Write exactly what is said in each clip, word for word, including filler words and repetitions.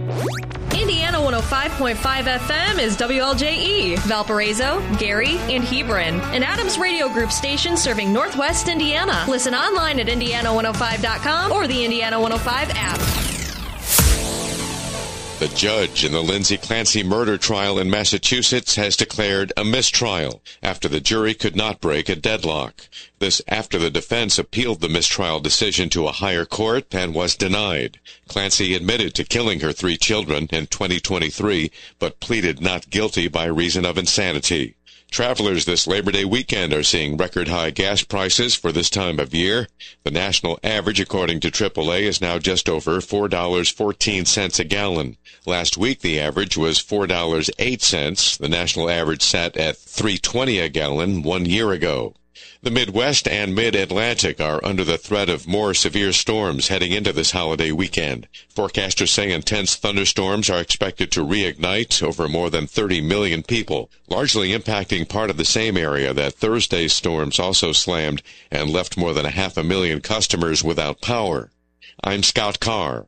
Indiana one oh five point five F M is W L J E, Valparaiso, Gary, and Hebron, an Adams Radio Group station serving Northwest Indiana. Listen online at indiana one oh five dot com or the Indiana one oh five app. The judge in the Lindsay Clancy murder trial in Massachusetts has declared a mistrial after the jury could not break a deadlock. This after the defense appealed the mistrial decision to a higher court and was denied. Clancy admitted to killing her three children in twenty twenty-three, but pleaded not guilty by reason of insanity. Travelers this Labor Day weekend are seeing record-high gas prices for this time of year. The national average, according to triple A, is now just over four dollars and fourteen cents a gallon. Last week, the average was four dollars and eight cents. The national average sat at three dollars and twenty cents a gallon one year ago. The Midwest and Mid-Atlantic are under the threat of more severe storms heading into this holiday weekend. Forecasters say intense thunderstorms are expected to reignite over more than thirty million people, largely impacting part of the same area that Thursday's storms also slammed and left more than a half a million customers without power. I'm Scott Carr.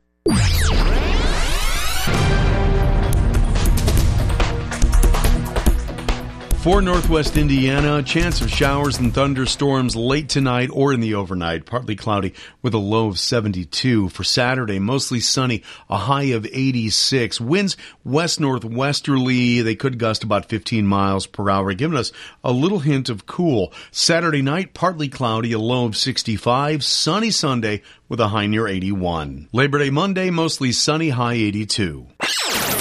For Northwest Indiana, chance of showers and thunderstorms late tonight or in the overnight. Partly cloudy with a low of seventy-two. For Saturday, mostly sunny, a high of eighty-six. Winds west-northwesterly. They could gust about fifteen miles per hour, giving us a little hint of cool. Saturday night, partly cloudy, a low of sixty-five. Sunny Sunday with a high near eighty-one. Labor Day Monday, mostly sunny, high eighty-two.